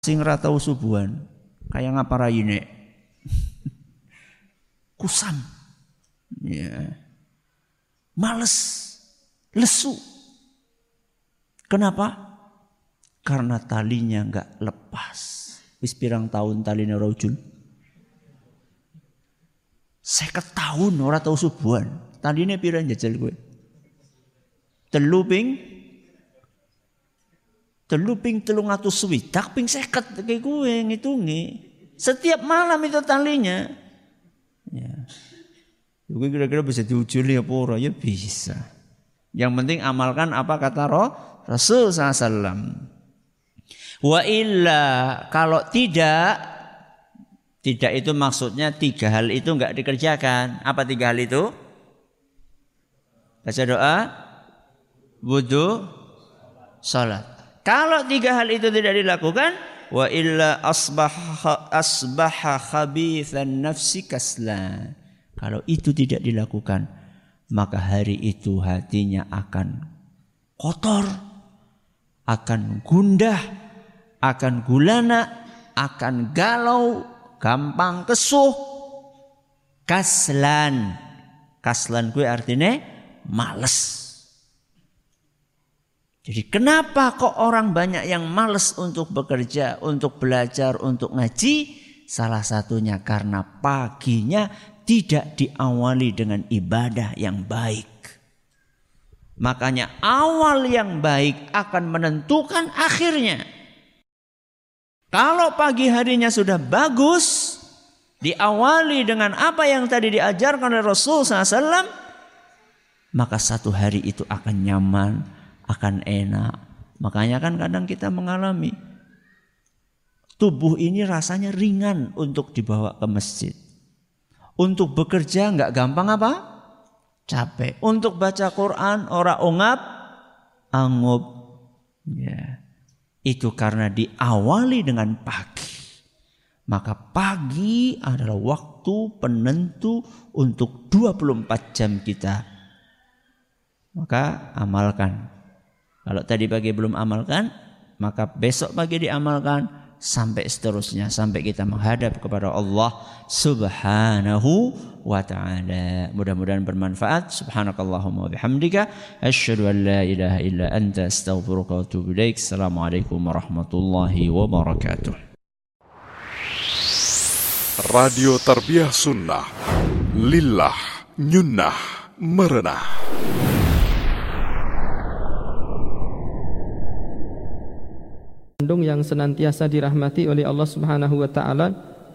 sing ra tau subuhan kaya ngapa rayine kusam ya males lesu. Kenapa? Karena talinya enggak lepas. Wis pirang tahun taline rojul 50 tahun ora tau subuhan. Taline pira njajal kowe? Telu ping 300 swidak ping 50 kayak gue ngitungi. Setiap malam itu talinya. Ya. Gue kira-kira bisa diujuli apa ora? Ya bisa. Yang penting amalkan apa kata Rasul SAW. Wa illa kalau tidak itu maksudnya 3 hal itu enggak dikerjakan. Apa 3 hal itu? Baca doa, wudu, salat. Kalau 3 hal itu tidak dilakukan, wa illa asbaha khabithan nafsi kaslan. Kalau itu tidak dilakukan, maka hari itu hatinya akan kotor, akan gundah, akan gulana, akan galau, gampang kesuh, kaslan. Kaslan kuwi artinya males. Jadi kenapa kok orang banyak yang malas untuk bekerja, untuk belajar, untuk ngaji? Salah satunya karena paginya tidak diawali dengan ibadah yang baik. Makanya awal yang baik akan menentukan akhirnya. Kalau pagi harinya sudah bagus, diawali dengan apa yang tadi diajarkan oleh Rasul SAW, maka satu hari itu akan nyaman, akan enak. Makanya kan kadang kita mengalami tubuh ini rasanya ringan untuk dibawa ke masjid. Untuk bekerja enggak gampang apa? Capek. Untuk baca Quran ora ongap angup. Ya. Itu karena diawali dengan pagi. Maka pagi adalah waktu penentu untuk 24 jam kita. Maka amalkan. Kalau tadi pagi belum amalkan, maka besok pagi diamalkan sampai seterusnya, sampai kita menghadap kepada Allah Subhanahu wa ta'ala. Mudah-mudahan bermanfaat. Subhanakallahumma wa bihamdika asyhadu an la ilaha illa anta astaghfiruka wa atubu ilaik. Assalamualaikum warahmatullahi wabarakatuh. Radio Tarbiyah Sunnah Lillah Nyunnah Merenah. Yang senantiasa dirahmati oleh Allah Subhanahu wa taala.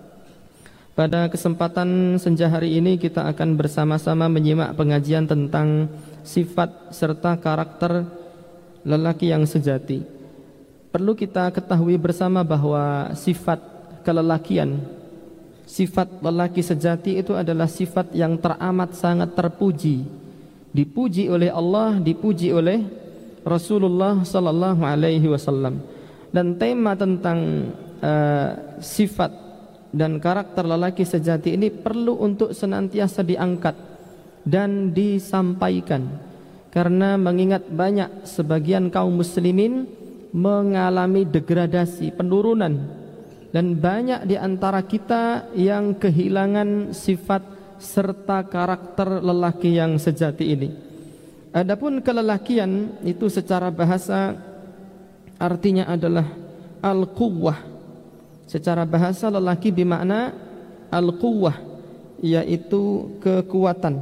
Pada kesempatan senja hari ini kita akan bersama-sama menyimak pengajian tentang sifat serta karakter lelaki yang sejati. Perlu kita ketahui bersama bahwa sifat kelelakian, sifat lelaki sejati itu adalah sifat yang teramat sangat terpuji. Dipuji oleh Allah, dipuji oleh Rasulullah sallallahu alaihi wasallam. Dan tema tentang sifat dan karakter lelaki sejati ini perlu untuk senantiasa diangkat dan disampaikan. Karena mengingat banyak sebagian kaum muslimin mengalami degradasi, penurunan. Dan banyak di antara kita yang kehilangan sifat serta karakter lelaki yang sejati ini. Adapun kelelakian itu secara bahasa artinya adalah al-quwwah. Secara bahasa lelaki bermakna al-quwwah, yaitu kekuatan.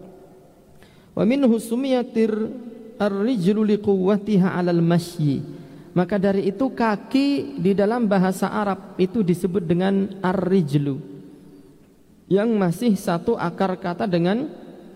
Wa minhu sumiyatir ar-rijlu liquwwatiha 'alal masyi. Maka dari itu kaki di dalam bahasa Arab itu disebut dengan ar-rijlu, yang masih satu akar kata dengan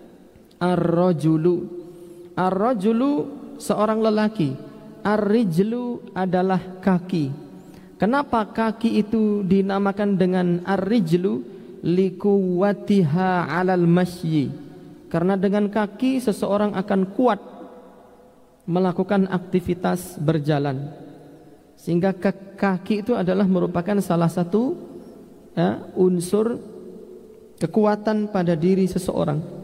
ar-rajulu. Ar-rajulu seorang lelaki, ar-rijlu adalah kaki. Kenapa kaki itu dinamakan dengan ar-rijlu? Liquwwatiha 'alal masyi. Karena dengan kaki seseorang akan kuat melakukan aktivitas berjalan. Sehingga kaki itu adalah merupakan salah satu unsur kekuatan pada diri seseorang.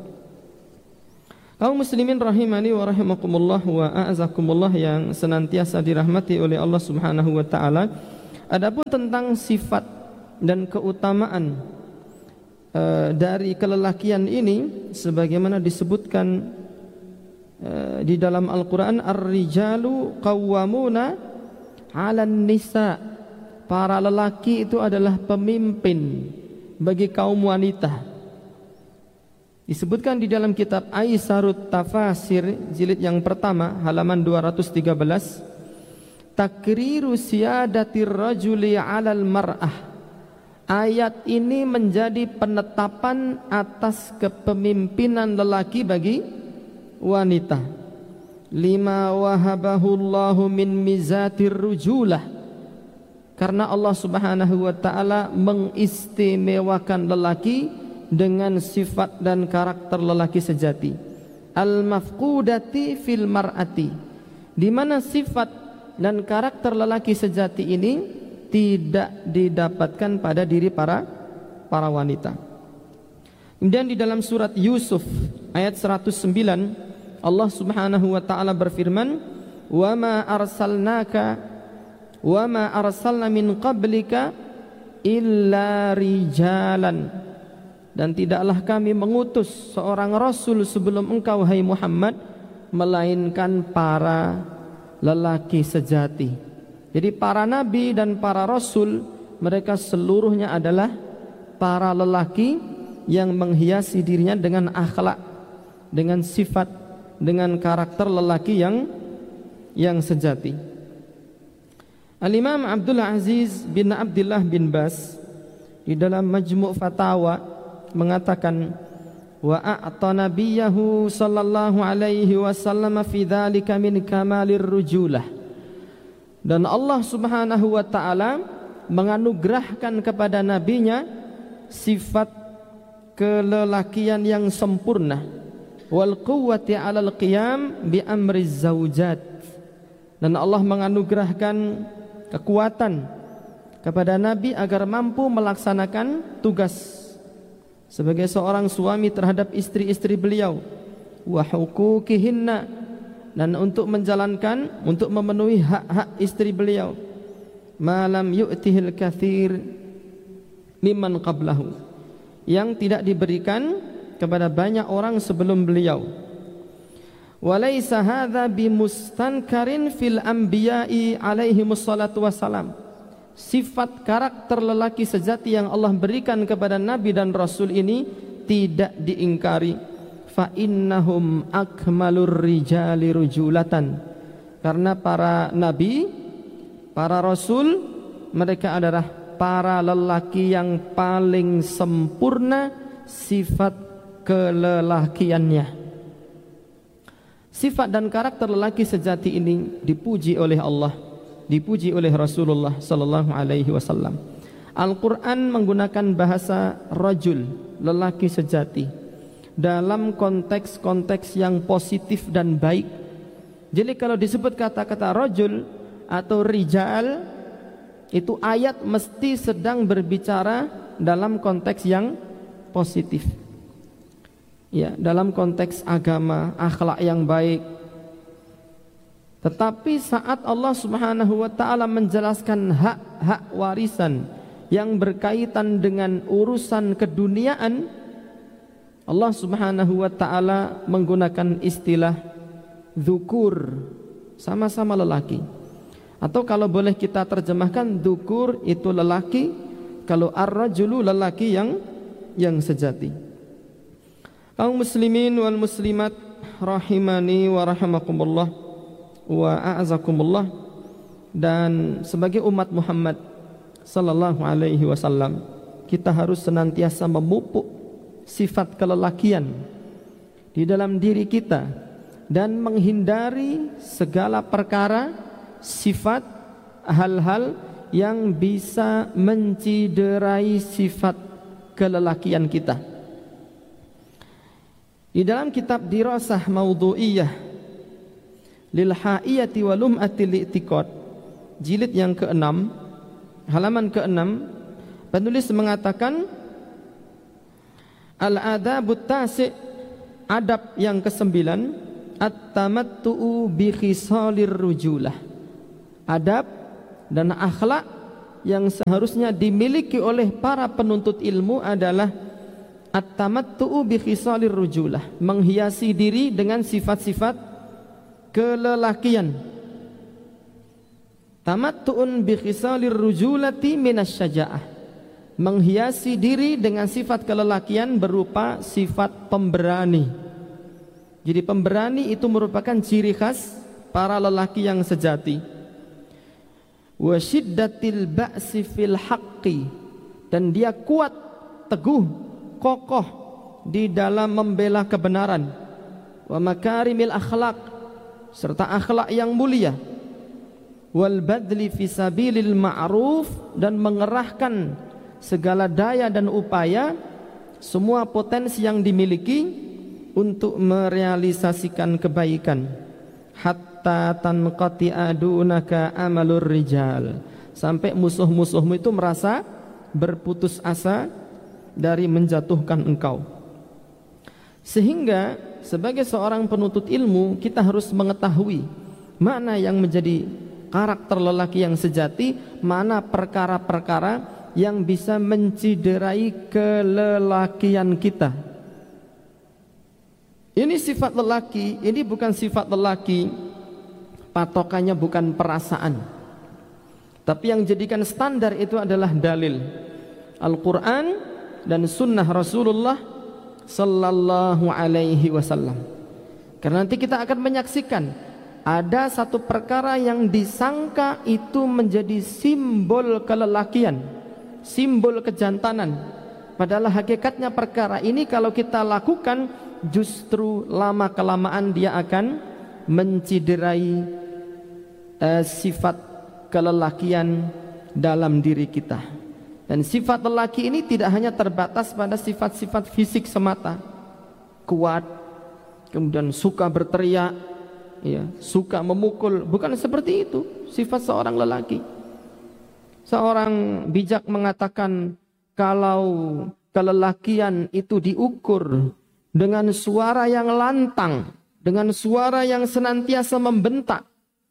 Kaum muslimin rahimani wa rahimakumullah wa a'azakumullah yang senantiasa dirahmati oleh Allah Subhanahu wa taala. Adapun tentang sifat dan keutamaan dari kelelakian ini, sebagaimana disebutkan di dalam Al-Quran, ar-rijalu qawwamuna 'alan nisa, para lelaki itu adalah pemimpin bagi kaum wanita. Disebutkan di dalam kitab Aisarut Tafasir jilid yang pertama halaman 213, takriru siyadatir rajuli 'alal mar'ah. Ayat ini menjadi penetapan atas kepemimpinan lelaki bagi wanita. Lima wahabahullahu min mizatir rujulah, karena Allah Subhanahu wa taala mengistimewakan lelaki dengan sifat dan karakter lelaki sejati. Al-mafqudati fil mar'ati, di mana sifat dan karakter lelaki sejati ini tidak didapatkan pada diri para wanita. Kemudian di dalam surat Yusuf ayat 109, Allah Subhanahu wa taala berfirman, "Wa ma arsalna min qablika illa rijalan." Dan tidaklah kami mengutus seorang rasul sebelum engkau, hai Muhammad, melainkan para lelaki sejati. Jadi para nabi dan para rasul, mereka seluruhnya adalah para lelaki yang menghiasi dirinya dengan akhlak, dengan sifat, dengan karakter lelaki yang sejati. Al-Imam Abdul Aziz bin Abdullah bin Bas di dalam Majmu' Fatawa mengatakan, wa a'ta nabiyahu sallallahu alaihi wasallam fi dzalika min kamalir rujulah, dan Allah Subhanahu wa taala menganugerahkan kepada nabinya sifat kelelakian yang sempurna, wal quwwati 'alal qiyam bi amri zaujat, dan Allah menganugerahkan kekuatan kepada nabi agar mampu melaksanakan tugas sebagai seorang suami terhadap istri-istri beliau, wa huquqihinna, dan untuk menjalankan, untuk memenuhi hak-hak istri beliau, malam yu'tihil katsir mimman qablahu, yang tidak diberikan kepada banyak orang sebelum beliau. Walaysa hadza bimustankarin fil anbiya'i alaihimus salatu wassalam. Sifat karakter lelaki sejati yang Allah berikan kepada nabi dan rasul ini tidak diingkari. Fa innahum akmalur rijali rujulatan, karena para nabi, para rasul, mereka adalah para lelaki yang paling sempurna sifat kelelakiannya. Sifat dan karakter lelaki sejati ini dipuji oleh Allah, dipuji oleh Rasulullah sallallahu alaihi wasallam. Al-Qur'an menggunakan bahasa rajul, lelaki sejati, dalam konteks-konteks yang positif dan baik. Jadi kalau disebut kata-kata rajul atau rijal, itu ayat mesti sedang berbicara dalam konteks yang positif. Ya, dalam konteks agama, akhlak yang baik. Tetapi saat Allah Subhanahu wa taala menjelaskan hak-hak warisan yang berkaitan dengan urusan keduniaan, Allah Subhanahu wa taala menggunakan istilah dzukur, sama-sama lelaki. Atau kalau boleh kita terjemahkan, dzukur itu lelaki, kalau ar-rajulu lelaki yang sejati. Kaum muslimin wal muslimat rahimani wa rahimakumullah wa a'azakumullah, dan sebagai umat Muhammad sallallahu alaihi wasallam, kita harus senantiasa memupuk sifat kelelakian di dalam diri kita dan menghindari segala perkara, sifat, hal-hal yang bisa menciderai sifat kelelakian kita. Di dalam kitab Dirasah Maudhu'iyah lil Ha'iyati wa Lum'ati li'tiqad jilid yang ke-6 halaman ke-6, penulis mengatakan al-adabut tasi', adab yang ke-9, at-tamattu'u bi khisalir rujulah, adab dan akhlak yang seharusnya dimiliki oleh para penuntut ilmu adalah at-tamattu'u bi khisalir rujulah, menghiasi diri dengan sifat-sifat kelelakian. Tamattu'un bi khisalir rujulati minasyaja'ah, menghiasi diri dengan sifat kelelakian berupa sifat pemberani. Jadi pemberani itu merupakan ciri khas para lelaki yang sejati. Wa syiddatil ba'si fil haqqi, dan dia kuat, teguh, kokoh di dalam membela kebenaran. Wa makarimil akhlaq, serta akhlak yang mulia. Wal badli fi sabilil ma'ruf, dan mengerahkan segala daya dan upaya, semua potensi yang dimiliki untuk merealisasikan kebaikan. Hatta tanqati'a dunaka amalur rijal, sampai musuh-musuhmu itu merasa berputus asa dari menjatuhkan engkau. Sehingga sebagai seorang penuntut ilmu, kita harus mengetahui mana yang menjadi karakter lelaki yang sejati, mana perkara-perkara yang bisa menciderai kelelakian kita. Ini sifat lelaki, ini bukan sifat lelaki, patokannya bukan perasaan, tapi yang jadikan standar itu adalah dalil Al-Quran dan sunnah Rasulullah sallallahu alaihi wasallam. Karena nanti kita akan menyaksikan ada satu perkara yang disangka itu menjadi simbol kelelakian, simbol kejantanan, padahal hakikatnya perkara ini kalau kita lakukan justru lama-kelamaan dia akan menciderai sifat kelelakian dalam diri kita. Dan sifat lelaki ini tidak hanya terbatas pada sifat-sifat fisik semata, kuat, kemudian suka berteriak, ya, suka memukul, bukan seperti itu sifat seorang lelaki. Seorang bijak mengatakan kalau kelelakian itu diukur dengan suara yang lantang, dengan suara yang senantiasa membentak,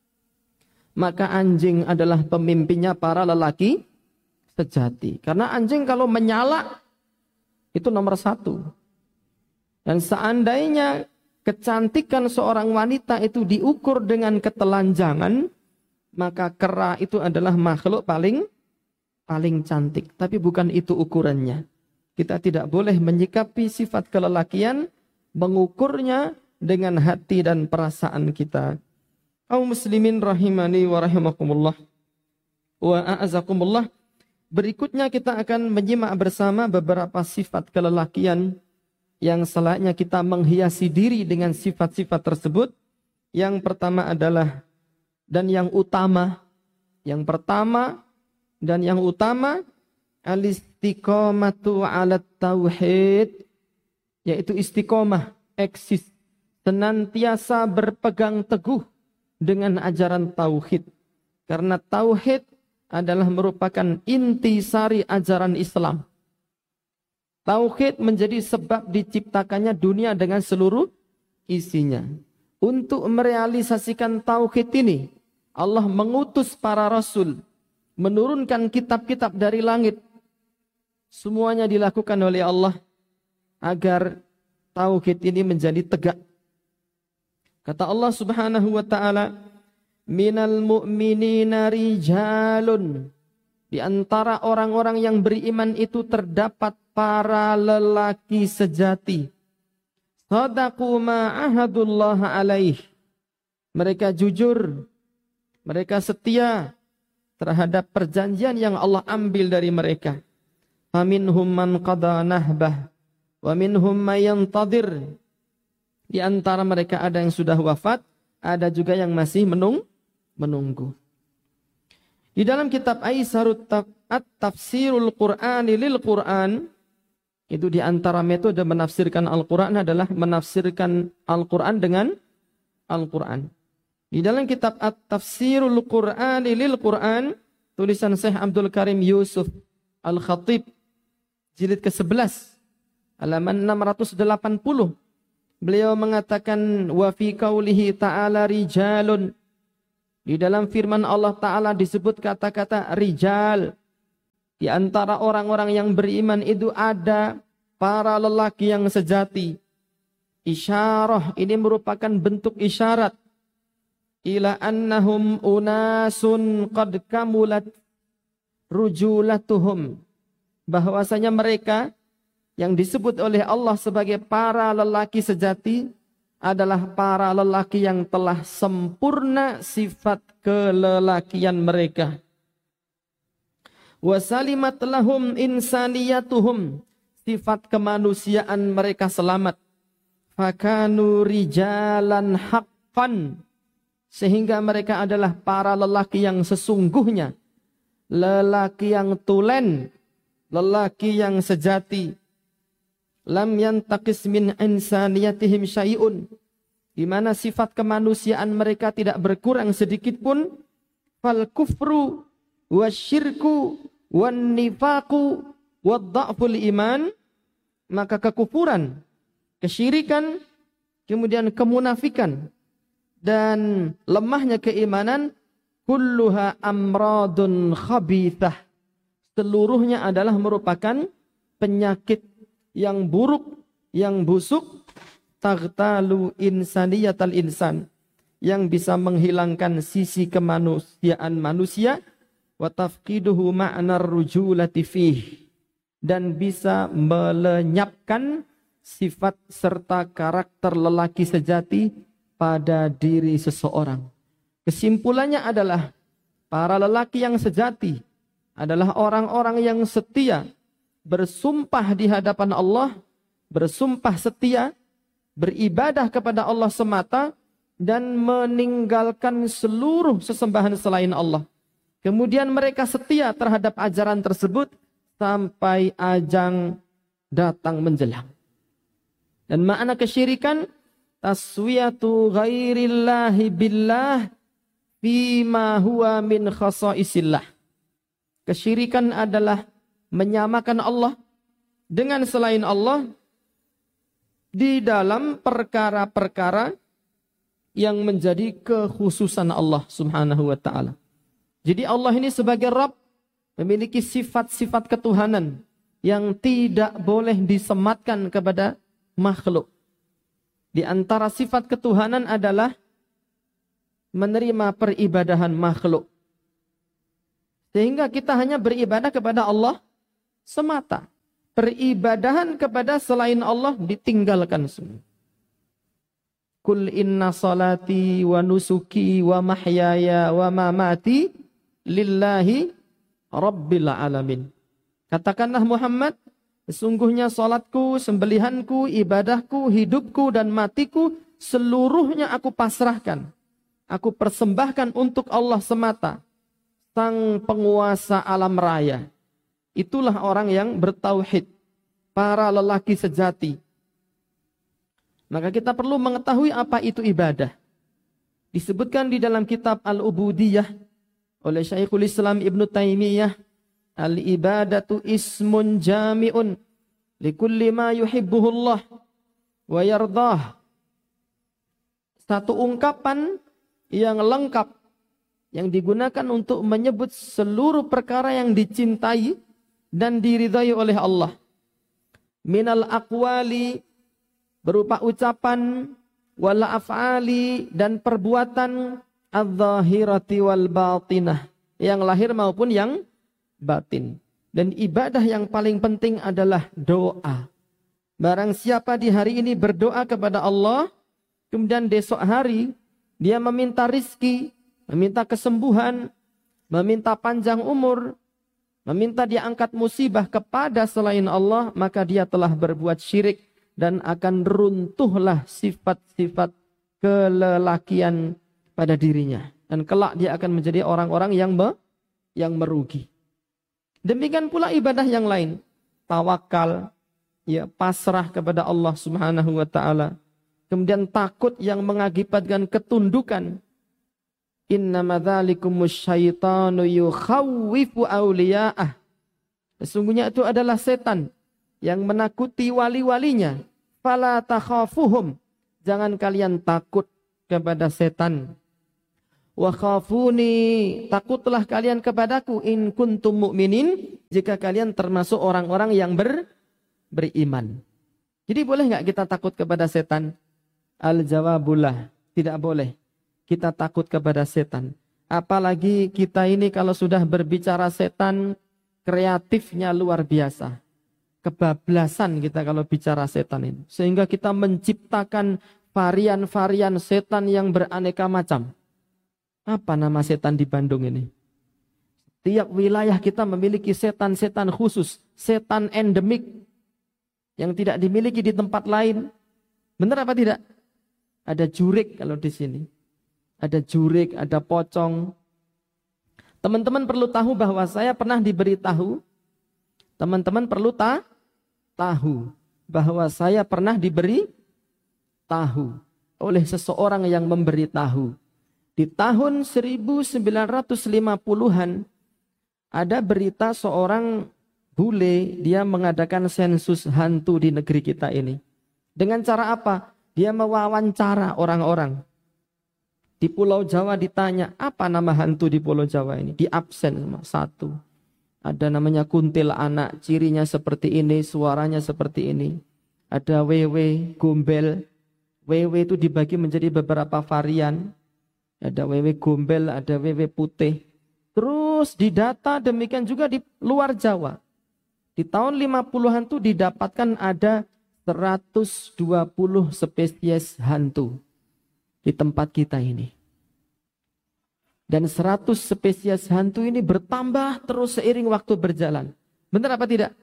maka anjing adalah pemimpinnya para lelaki sejati. Karena anjing kalau menyala itu nomor satu. Dan seandainya kecantikan seorang wanita itu diukur dengan ketelanjangan, maka kera itu adalah makhluk paling cantik. Tapi bukan itu ukurannya. Kita tidak boleh menyikapi sifat kelelakian, mengukurnya dengan hati dan perasaan kita. Kaum muslimin rahimani wa rahimakumullah wa a'azakumullah. Berikutnya kita akan menyimak bersama beberapa sifat kelelakian yang selayaknya kita menghiasi diri dengan sifat-sifat tersebut. Yang pertama adalah dan yang utama, yang pertama dan yang utama, al-istiqamatu 'ala tauhid, yaitu istiqomah, eksis, senantiasa berpegang teguh dengan ajaran tauhid. Karena tauhid adalah merupakan intisari ajaran Islam. Tauhid menjadi sebab diciptakannya dunia dengan seluruh isinya. Untuk merealisasikan tauhid ini, Allah mengutus para rasul, menurunkan kitab-kitab dari langit. Semuanya dilakukan oleh Allah agar tauhid ini menjadi tegak. Kata Allah Subhanahu wa taala, "Minal mu'minina rijalun." Di antara orang-orang yang beriman itu terdapat para lelaki sejati. Sadaqu ma ahadullah alaih. Mereka jujur, mereka setia terhadap perjanjian yang Allah ambil dari mereka. Faminhum man qada nahbah wa minhum may yantadir. Di antara mereka ada yang sudah wafat, ada juga yang masih menunggu. Di dalam kitab Aisarut At-Tafsirul Qur'ani lil Qur'an, itu di antara metode menafsirkan Al-Qur'an adalah menafsirkan Al-Qur'an dengan Al-Qur'an. Di dalam kitab At-Tafsirul Qur'ani lil Qur'an, tulisan Syekh Abdul Karim Yusuf Al-Khatib, jilid ke-11, halaman 680. Beliau mengatakan, wa fi qaulihi ta'ala rijalun. Di dalam firman Allah Ta'ala disebut kata-kata rijal. Di antara orang-orang yang beriman itu ada para lelaki yang sejati. Isyarah ini merupakan bentuk isyarat ila annahum unasun qad kamulat rujulatuhum, bahwasanya mereka yang disebut oleh Allah sebagai para lelaki sejati adalah para lelaki yang telah sempurna sifat kelelakian mereka. Wasalimat lahum insaniyatuhum, sifat kemanusiaan mereka selamat. Fakanu rijalan haqqan, sehingga mereka adalah para lelaki yang sesungguhnya, lelaki yang tulen, lelaki yang sejati. Lam yantaqis min insaniyatihim syai'un, di mana sifat kemanusiaan mereka tidak berkurang sedikit pun. Fal kufru wasyirku wan nifaqu wadda'ful iman, maka kekufuran, kesyirikan, kemudian kemunafikan dan lemahnya keimanan, kulluha amradun khabithah, seluruhnya adalah merupakan penyakit yang buruk, yang busuk, taghtalu insaniyatal insan, yang bisa menghilangkan sisi kemanusiaan manusia, wa tafqiduhu ma'nar rujulati fih, dan bisa melenyapkan sifat serta karakter lelaki sejati pada diri seseorang. Kesimpulannya adalah para lelaki yang sejati adalah orang-orang yang setia, bersumpah di hadapan Allah, bersumpah setia, beribadah kepada Allah semata, dan meninggalkan seluruh sesembahan selain Allah. Kemudian mereka setia terhadap ajaran tersebut sampai ajang datang menjelang. Dan makna kesyirikan, taswiyatu ghairillahi billah fima huwa min khasaisillah. Kesyirikan adalah menyamakan Allah dengan selain Allah di dalam perkara-perkara yang menjadi kekhususan Allah Subhanahu wa ta'ala. Jadi Allah ini sebagai Rabb memiliki sifat-sifat ketuhanan yang tidak boleh disematkan kepada makhluk. Di antara sifat ketuhanan adalah menerima peribadahan makhluk. Sehingga kita hanya beribadah kepada Allah semata. Peribadahan kepada selain Allah ditinggalkan semua. Kul inna salati wa nusuki wa mahyaya wa mamati lillahi rabbil alamin. Katakanlah Muhammad, sesungguhnya salatku, sembelihanku, ibadahku, hidupku dan matiku seluruhnya aku pasrahkan. Aku persembahkan untuk Allah semata, Sang penguasa alam raya. Itulah orang yang bertauhid, para lelaki sejati. Maka kita perlu mengetahui apa itu ibadah. Disebutkan di dalam kitab Al-Ubudiyah oleh Syekhul Islam Ibn Taimiyah, al-ibadatu ismun jami'un likulli ma yuhibbuhullah wa yardah. Satu ungkapan yang lengkap yang digunakan untuk menyebut seluruh perkara yang dicintai dan diridhai oleh Allah. Minal aqwali, berupa ucapan, wal af'ali, dan perbuatan, adz-dzahirati wal batinah, yang lahir maupun yang batin. Dan ibadah yang paling penting adalah doa. Barang siapa di hari ini berdoa kepada Allah, kemudian besok hari dia meminta rizki, meminta kesembuhan, meminta panjang umur, meminta dia angkat musibah kepada selain Allah, maka dia telah berbuat syirik dan akan runtuhlah sifat-sifat kelelakian pada dirinya. Dan kelak dia akan menjadi orang-orang yang merugi. Demikian pula ibadah yang lain. Tawakal, ya, pasrah kepada Allah Subhanahu wa ta'ala. Kemudian takut yang mengakibatkan ketundukan. Innama dzalikumus syaitanu yukhawwifu awliya'ah. Sesungguhnya itu adalah setan yang menakuti wali-walinya. Fala takhafuhum. Jangan kalian takut kepada setan. Wa khafuni, takutlah kalian kepadaku in kuntum mu'minin, jika kalian termasuk orang-orang yang beriman. Jadi boleh enggak kita takut kepada setan? Al-jawabullah, tidak boleh. Kita takut kepada setan. Apalagi kita ini kalau sudah berbicara setan, kreatifnya luar biasa. Kebablasan kita kalau bicara setan ini. Sehingga kita menciptakan varian-varian setan yang beraneka macam. Apa nama setan di Bandung ini? Tiap wilayah kita memiliki setan-setan khusus, setan endemik yang tidak dimiliki di tempat lain. Benar apa tidak? Ada jurik kalau di sini. Ada jurik, ada pocong. Teman-teman perlu tahu bahwa saya pernah diberitahu. Teman-teman perlu tahu bahwa saya pernah diberi tahu oleh seseorang yang memberitahu. Di tahun 1950-an ada berita seorang bule, dia mengadakan sensus hantu di negeri kita ini. Dengan cara apa? Dia mewawancara orang-orang. Di Pulau Jawa ditanya, apa nama hantu di Pulau Jawa ini? Di absen sama satu. Ada namanya kuntil anak, cirinya seperti ini, suaranya seperti ini. Ada wewe, gombel. Wewe itu dibagi menjadi beberapa varian. Ada wewe gombel, ada wewe putih. Terus didata demikian juga di luar Jawa. Di tahun 50-an itu didapatkan ada 120 spesies hantu di tempat kita ini. Dan 100 spesies hantu ini bertambah terus seiring waktu berjalan. Benar apa tidak?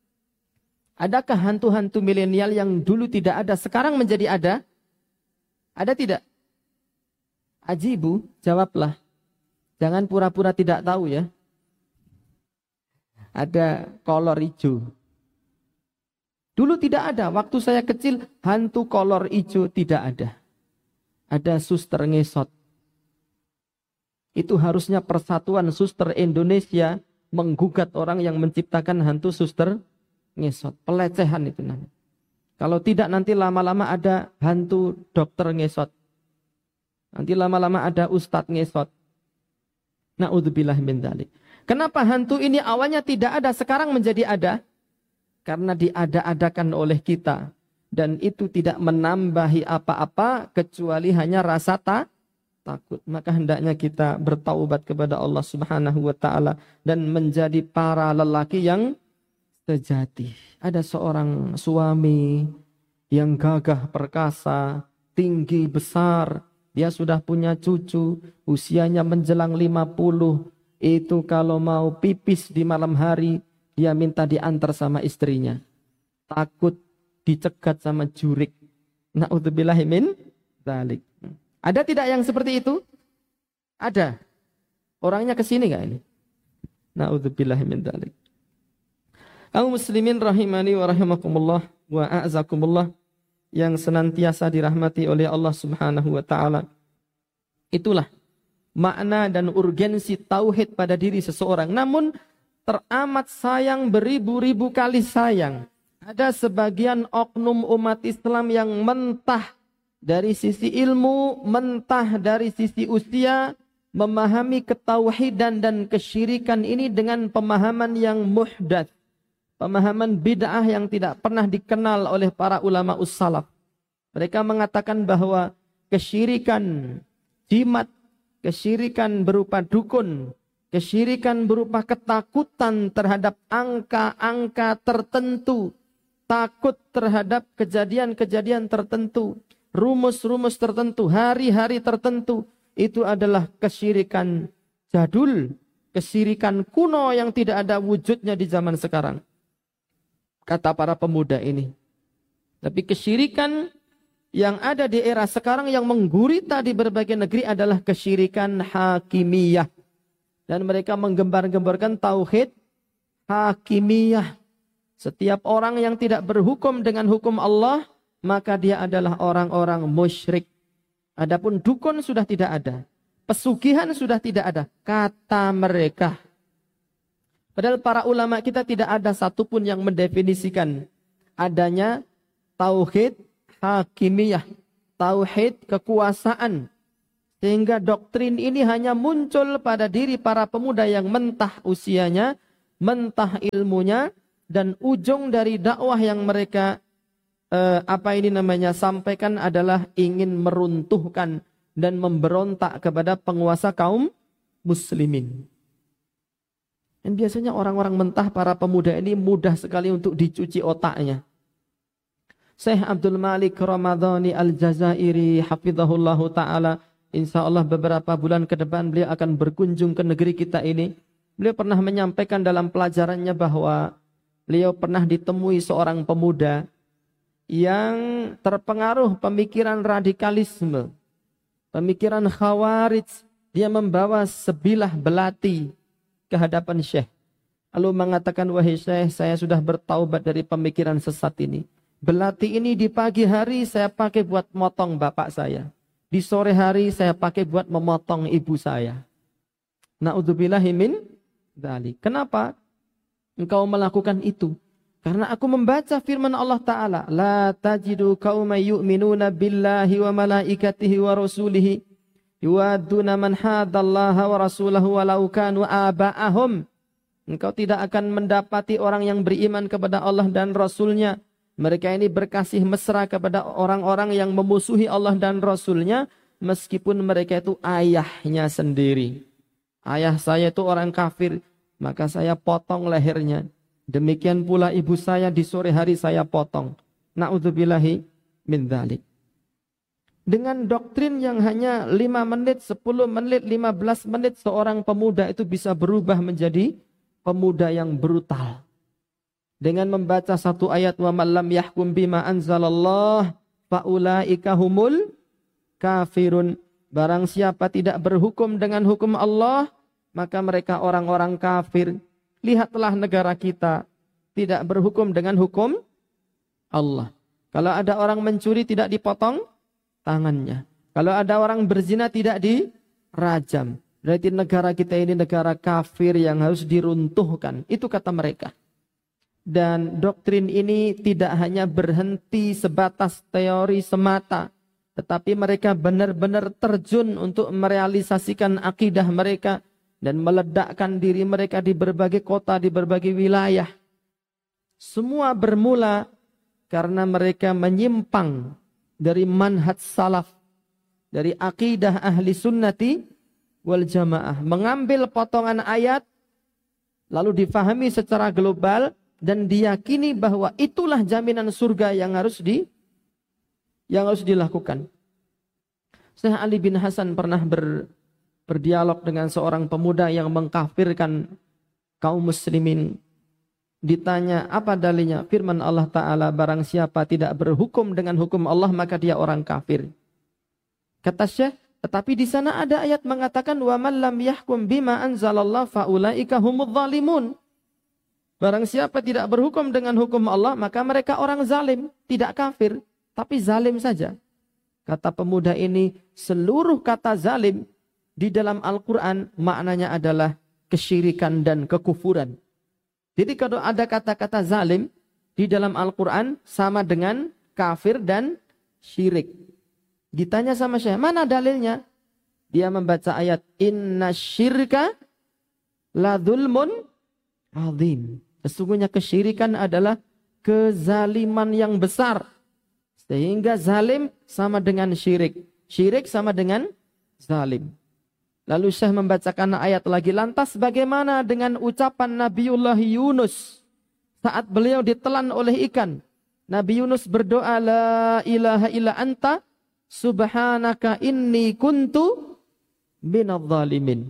Adakah hantu-hantu milenial yang dulu tidak ada, sekarang menjadi ada? Ada tidak? Ajibu, jawablah. Jangan pura-pura tidak tahu ya. Ada kolor hijau. Dulu tidak ada. Waktu saya kecil, hantu kolor hijau tidak ada. Ada suster ngesot. Itu harusnya Persatuan Suster Indonesia menggugat orang yang menciptakan hantu suster ngesot. Pelecehan itu namanya. Kalau tidak nanti lama-lama ada hantu dokter ngesot. Nanti lama-lama ada ustadz ngesot. Na'udzubillah min dzalik. Kenapa hantu ini awalnya tidak ada, sekarang menjadi ada? Karena diada-adakan oleh kita. Dan itu tidak menambahi apa-apa kecuali hanya rasa takut. Maka hendaknya kita bertaubat kepada Allah Subhanahu wa taala dan menjadi para lelaki yang sejati. Ada seorang suami yang gagah perkasa, tinggi besar. Dia sudah punya cucu, usianya menjelang 50. Itu kalau mau pipis di malam hari, dia minta diantar sama istrinya. Takut dicegat sama jurik. Na'udzubillahi min dzalik. Ada tidak yang seperti itu? Ada. Orangnya kesini nggak ini? Na'udzubillahi min dzalik. Kaum muslimin rahimani wa rahimakumullah wa a'zakumullah, yang senantiasa dirahmati oleh Allah Subhanahu wa taala. Itulah makna dan urgensi tauhid pada diri seseorang. Namun teramat sayang, beribu-ribu kali sayang, ada sebagian oknum umat Islam yang mentah dari sisi ilmu, mentah dari sisi usia, memahami ketauhidan dan kesyirikan ini dengan pemahaman yang muhdats. Pemahaman bid'ah yang tidak pernah dikenal oleh para ulama ussalaf. Mereka mengatakan bahwa kesyirikan jimat, kesyirikan berupa dukun, kesyirikan berupa ketakutan terhadap angka-angka tertentu, takut terhadap kejadian-kejadian tertentu, rumus-rumus tertentu, hari-hari tertentu, itu adalah kesyirikan jadul, kesyirikan kuno yang tidak ada wujudnya di zaman sekarang. Kata para pemuda ini. Tapi kesyirikan yang ada di era sekarang yang menggurita di berbagai negeri adalah kesyirikan hakimiyah. Dan mereka menggembar-gemborkan tauhid hakimiyah. Setiap orang yang tidak berhukum dengan hukum Allah, maka dia adalah orang-orang musyrik. Adapun dukun sudah tidak ada. Pesugihan sudah tidak ada. Kata mereka. Padahal para ulama kita tidak ada satupun yang mendefinisikan adanya tauhid hakimiyah, tauhid kekuasaan. Sehingga doktrin ini hanya muncul pada diri para pemuda yang mentah usianya, mentah ilmunya, dan ujung dari dakwah yang mereka sampaikan adalah ingin meruntuhkan dan memberontak kepada penguasa kaum muslimin. Dan biasanya orang-orang mentah, para pemuda ini mudah sekali untuk dicuci otaknya. Syekh Abdul Malik Ramadhani Al-Jazairi hafizahullahu ta'ala, insya Allah beberapa bulan ke depan beliau akan berkunjung ke negeri kita ini. Beliau pernah menyampaikan dalam pelajarannya bahwa beliau pernah ditemui seorang pemuda yang terpengaruh pemikiran radikalisme, pemikiran khawarij. Dia membawa sebilah belati ke hadapan Syekh, lalu mengatakan, wahai Syekh, saya sudah bertaubat dari pemikiran sesat ini. Belati ini di pagi hari saya pakai buat motong bapak saya, di sore hari saya pakai buat memotong ibu saya. Na'udzubillahi min dzalik. Kenapa engkau melakukan itu? Karena aku membaca firman Allah Ta'ala, la tajidu qauman yu'minuna billahi wa malaikatihi wa rasulihi yuwadduna man hadallaha wa rasulahu walau kanu aba'ahum. Engkau tidak akan mendapati orang yang beriman kepada Allah dan Rasulnya. Mereka ini berkasih mesra kepada orang-orang yang memusuhi Allah dan Rasulnya, meskipun mereka itu ayahnya sendiri. Ayah saya itu orang kafir, maka saya potong lehernya. Demikian pula ibu saya di sore hari saya potong. Na'udzubillahi min dzalik. Dengan doktrin yang hanya 5 menit, 10 menit, 15 menit, seorang pemuda itu bisa berubah menjadi pemuda yang brutal. Dengan membaca satu ayat, wa man lam yahkum bima anzalallah faulaika humul kafirun. Barang siapa tidak berhukum dengan hukum Allah, maka mereka orang-orang kafir. Lihatlah negara kita tidak berhukum dengan hukum Allah. Kalau ada orang mencuri tidak dipotong tangannya. Kalau ada orang berzina tidak dirajam. Berarti negara kita ini negara kafir yang harus diruntuhkan. Itu kata mereka. Dan doktrin ini tidak hanya berhenti sebatas teori semata, tetapi mereka benar-benar terjun untuk merealisasikan akidah mereka dan meledakkan diri mereka di berbagai kota, di berbagai wilayah. Semua bermula karena mereka menyimpang dari manhaj salaf, dari akidah ahli sunnati wal jamaah. Mengambil potongan ayat, lalu difahami secara global, dan diyakini bahwa itulah jaminan surga yang harus dilakukan. Syekh Ali bin Hasan pernah berdialog dengan seorang pemuda yang mengkafirkan kaum muslimin. Ditanya, apa dalilnya? Firman Allah Ta'ala, barang siapa tidak berhukum dengan hukum Allah, maka dia orang kafir. Kata Syekh, tetapi di sana ada ayat mengatakan, wa man lam yahkum bima anzalallah faulaika humudz zalimun. Barang siapa tidak berhukum dengan hukum Allah, maka mereka orang zalim, tidak kafir, tapi zalim saja. Kata pemuda ini, seluruh kata zalim di dalam Al-Quran maknanya adalah kesyirikan dan kekufuran. Jadi kalau ada kata-kata zalim di dalam Al-Quran sama dengan kafir dan syirik. Ditanya sama Syekh, mana dalilnya? Dia membaca ayat, inna syirka la dzulmun azim. Sesungguhnya kesyirikan adalah kezaliman yang besar. Sehingga zalim sama dengan syirik. Syirik sama dengan zalim. Lalu Syekh membacakan ayat lagi. Lantas bagaimana dengan ucapan Nabiullah Yunus saat beliau ditelan oleh ikan? Nabi Yunus berdoa, la ilaha illa anta subhanaka inni kuntu minadh dhalimin.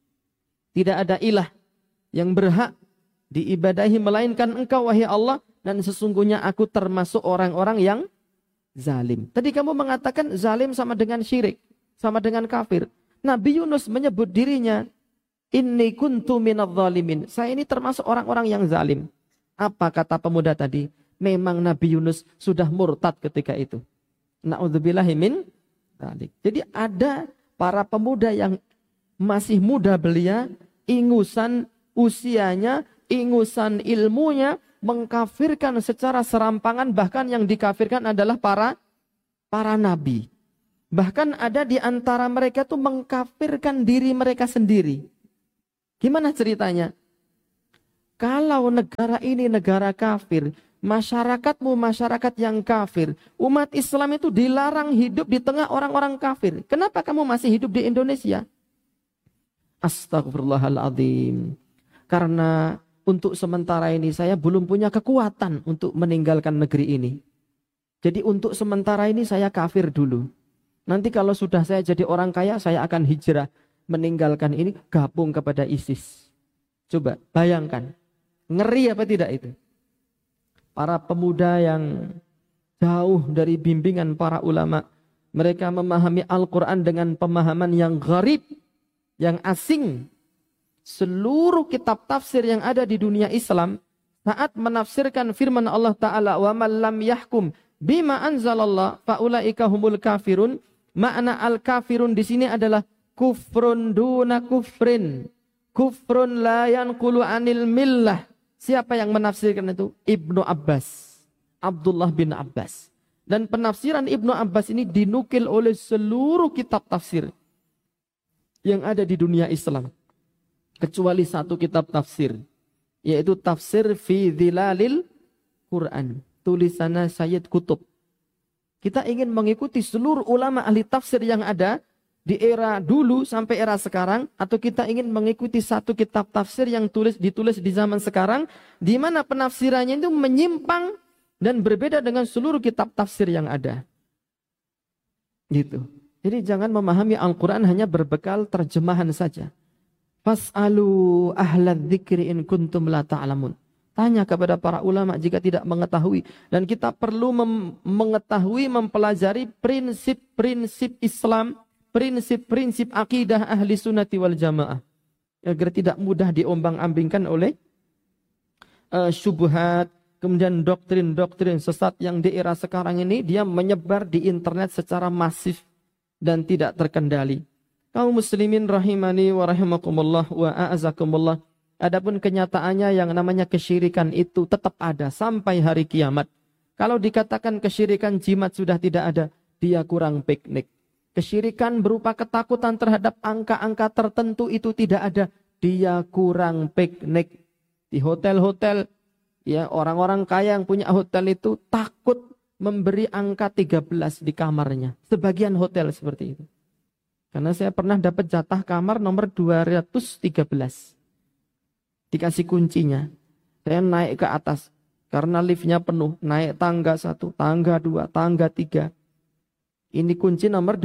Tidak ada ilah yang berhak diibadahi melainkan engkau wahai Allah, dan sesungguhnya aku termasuk orang-orang yang zalim. Tadi kamu mengatakan zalim sama dengan syirik, sama dengan kafir. Nabi Yunus menyebut dirinya, inni kuntu minadh dhalimin. Saya ini termasuk orang-orang yang zalim. Apa kata pemuda tadi? Memang Nabi Yunus sudah murtad ketika itu. Na'udzubillahi min dzalik. Jadi ada para pemuda yang masih muda belia, ingusan usianya, ingusan ilmunya, mengkafirkan secara serampangan, bahkan yang dikafirkan adalah para nabi. Bahkan ada di antara mereka tuh mengkafirkan diri mereka sendiri. Gimana ceritanya? Kalau negara ini negara kafir, masyarakatmu masyarakat yang kafir, umat Islam itu dilarang hidup di tengah orang-orang kafir. Kenapa kamu masih hidup di Indonesia? Astagfirullahaladzim. Karena untuk sementara ini saya belum punya kekuatan untuk meninggalkan negeri ini. Jadi untuk sementara ini saya kafir dulu. Nanti kalau sudah saya jadi orang kaya, saya akan hijrah, meninggalkan ini, gabung kepada ISIS. Coba bayangkan, ngeri apa tidak itu? Para pemuda yang jauh dari bimbingan para ulama, mereka memahami Al-Quran dengan pemahaman yang gharib, yang asing. Seluruh kitab tafsir yang ada di dunia Islam, saat menafsirkan firman Allah Ta'ala, wa man lam yahkum bima anzalallah faulaika humul kafirun. Makna al-kafirun di sini adalah kufrun duna kufrin. Kufrun la yanqulu anil millah. Siapa yang menafsirkan itu? Ibnu Abbas. Abdullah bin Abbas. Dan penafsiran Ibnu Abbas ini dinukil oleh seluruh kitab tafsir yang ada di dunia Islam. Kecuali satu kitab tafsir, yaitu tafsir fi dhilalil Quran. Tulisannya Sayyid Qutb. Kita ingin mengikuti seluruh ulama ahli tafsir yang ada di era dulu sampai era sekarang, atau kita ingin mengikuti satu kitab tafsir yang ditulis di zaman sekarang, di mana penafsirannya itu menyimpang dan berbeda dengan seluruh kitab tafsir yang ada. Gitu. Jadi jangan memahami Al-Quran hanya berbekal terjemahan saja. Fas'alu ahlad dzikri in kuntum la ta'lamun. Tanya kepada para ulama jika tidak mengetahui. Dan kita perlu mengetahui, mempelajari prinsip-prinsip Islam, prinsip-prinsip akidah ahli sunnati wal jamaah. Agar tidak mudah diombang-ambingkan oleh syubhat, kemudian doktrin-doktrin sesat yang di era sekarang ini dia menyebar di internet secara masif dan tidak terkendali. Kaum muslimin rahimani wa rahimakumullah wa a'azakumullah. Adapun kenyataannya yang namanya kesyirikan itu tetap ada sampai hari kiamat. Kalau dikatakan kesyirikan jimat sudah tidak ada, dia kurang piknik. Kesyirikan berupa ketakutan terhadap angka-angka tertentu itu tidak ada, dia kurang piknik. Di hotel-hotel, ya orang-orang kaya yang punya hotel itu takut memberi angka 13 di kamarnya. Sebagian hotel seperti itu. Karena saya pernah dapat jatah kamar nomor 213. Dikasih kuncinya. Saya naik ke atas. Karena liftnya penuh. Naik tangga 1, tangga 2, tangga 3. Ini kunci nomor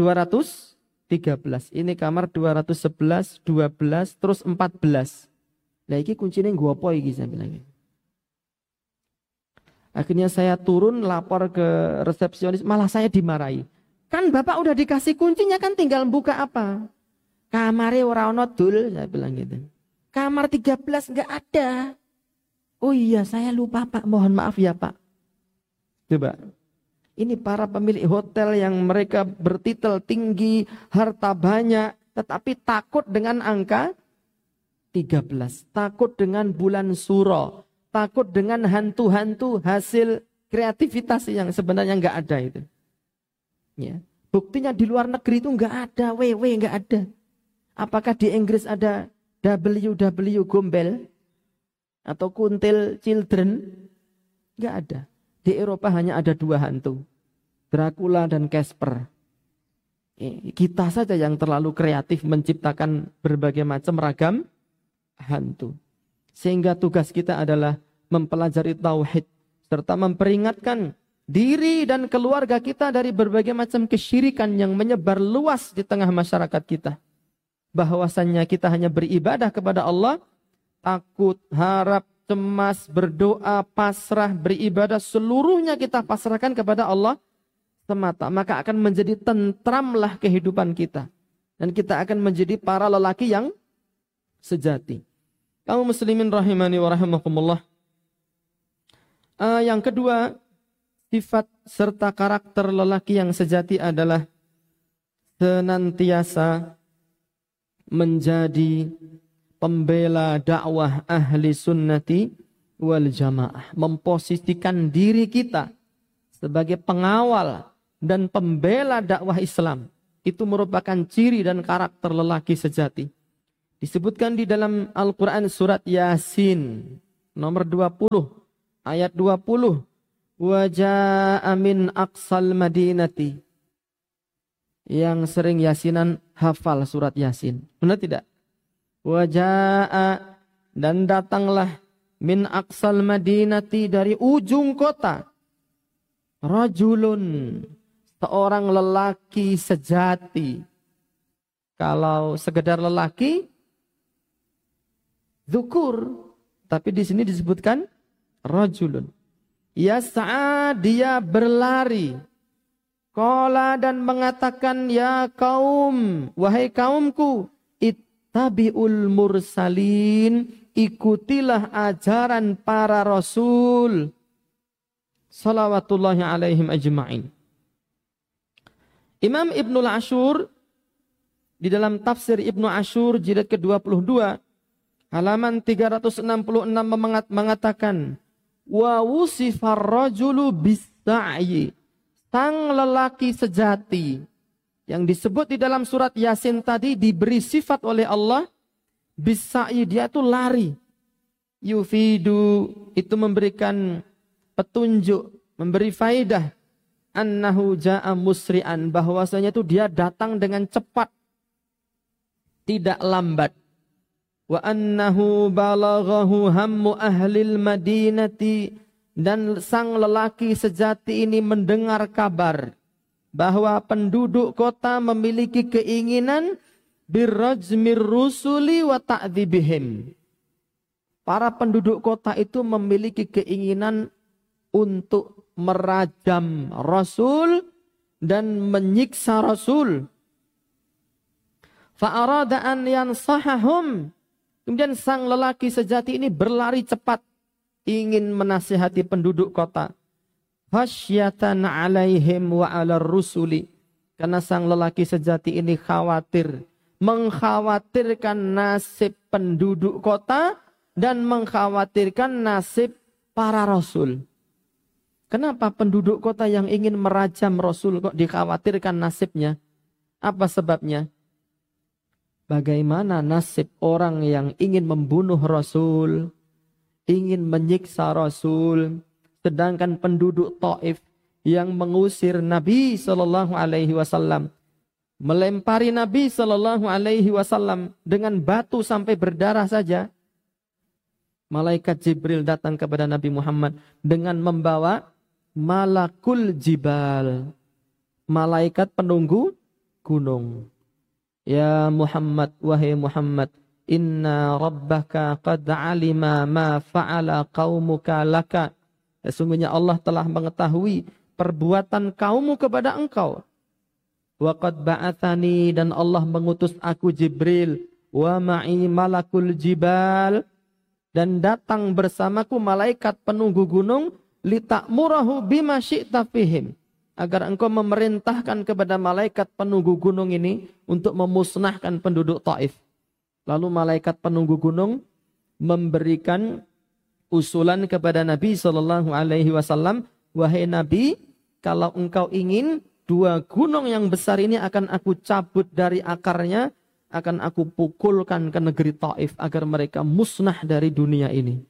213. Ini kamar 211, 12, terus 14. Nah ini kuncinya gua apa iki saya bilang. Akhirnya saya turun lapor ke resepsionis. Malah saya dimarahi. Kan bapak udah dikasih kuncinya, kan tinggal buka apa? Kamarnya ora ono dul, saya bilang gitu. Kamar 13 enggak ada. Oh iya, saya lupa Pak, mohon maaf ya Pak. Coba. Ini para pemilik hotel yang mereka bertitel tinggi, harta banyak, tetapi takut dengan angka 13. Takut dengan bulan suro. Takut dengan hantu-hantu hasil kreativitas yang sebenarnya enggak ada itu. Ya. Buktinya di luar negeri itu enggak ada, enggak ada. Apakah di Inggris ada WW Gombel atau Kuntil Children? Enggak ada. Di Eropa hanya ada 2 hantu, Dracula dan Casper. Kita saja yang terlalu kreatif menciptakan berbagai macam ragam hantu. Sehingga tugas kita adalah mempelajari tauhid serta memperingatkan diri dan keluarga kita dari berbagai macam kesyirikan yang menyebar luas di tengah masyarakat kita. Bahwasannya kita hanya beribadah kepada Allah, takut, harap, cemas, berdoa, pasrah, beribadah, seluruhnya kita pasrahkan kepada Allah semata. Maka akan menjadi tentramlah kehidupan kita. Dan kita akan menjadi para lelaki yang sejati. Kaum muslimin rahimani wa rahimakumullah. Yang kedua, sifat serta karakter lelaki yang sejati adalah senantiasa menjadi pembela dakwah ahli sunnati wal jamaah. Memposisikan diri kita sebagai pengawal dan pembela dakwah Islam. Itu merupakan ciri dan karakter lelaki sejati. Disebutkan di dalam Al-Quran surat Yasin nomor 20 ayat 20. Waja'a min aqsal madinati. Yang sering yasinan hafal surat Yasin. Benar tidak? Waja'a, dan datanglah min aqsal madinati, dari ujung kota. Rajulun, seorang lelaki sejati. Kalau sekedar lelaki, dzukur, tapi di sini disebutkan rajulun. Yas'a, dia berlari. Qala, dan mengatakan, ya kaum, wahai kaumku, ittabi'ul mursalin, ikutilah ajaran para rasul. Salawatullahi alaihim ajma'in. Imam Ibnul Ashur di dalam tafsir Ibnu Ashur jilid ke-22 halaman 366 mengatakan, wa wusifar rajulu bis-sa'yi, sang lelaki sejati yang disebut di dalam surat Yasin tadi diberi sifat oleh Allah bis-sa'yi, dia itu lari. Yufidu, itu memberikan petunjuk, memberi faidah, annahu ja'a musri'an, bahwasanya itu dia datang dengan cepat, tidak lambat. Wa annahu balaghahu hammu ahlil madinati, dan sang lelaki sejati ini mendengar kabar bahwa penduduk kota memiliki keinginan birrajmir rusuli wa ta'dzibihim. Para penduduk kota itu memiliki keinginan untuk merajam Rasul dan menyiksa Rasul. Fa'arada an yansahahum. Kemudian sang lelaki sejati ini berlari cepat, ingin menasihati penduduk kota. Khasyatan alaihim wa ala rusuli. Karena sang lelaki sejati ini khawatir, mengkhawatirkan nasib penduduk kota dan mengkhawatirkan nasib para rasul. Kenapa penduduk kota yang ingin merajam Rasul kok dikhawatirkan nasibnya? Apa sebabnya? Bagaimana nasib orang yang ingin membunuh Rasul, ingin menyiksa Rasul, sedangkan penduduk Taif yang mengusir Nabi Sallallahu Alaihi Wasallam, melempari Nabi Sallallahu Alaihi Wasallam dengan batu sampai berdarah saja. Malaikat Jibril datang kepada Nabi Muhammad dengan membawa malakul jibal, malaikat penunggu gunung. Ya Muhammad, wahai Muhammad, inna rabbaka qad alima ma fa'ala qaumuka laka. Sesungguhnya Allah telah mengetahui perbuatan kaummu kepada engkau. Wa qad ba'athani, dan Allah mengutus aku Jibril, wa ma'i malakul jibal, dan datang bersamaku malaikat penunggu gunung, litakmurahu bima syi'ta fihim, agar engkau memerintahkan kepada malaikat penunggu gunung ini untuk memusnahkan penduduk Taif. Lalu malaikat penunggu gunung memberikan usulan kepada Nabi Sallallahu Alaihi Wasallam, wahai Nabi, kalau engkau ingin, dua gunung yang besar ini akan aku cabut dari akarnya, akan aku pukulkan ke negeri Taif agar mereka musnah dari dunia ini.